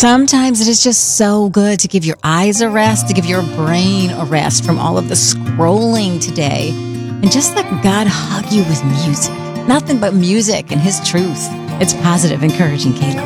Sometimes it is just so good to give your eyes a rest, to give your brain a rest from all of the scrolling today, and just let God hug you with music. Nothing but music and His truth. It's positive, encouraging, Kayla.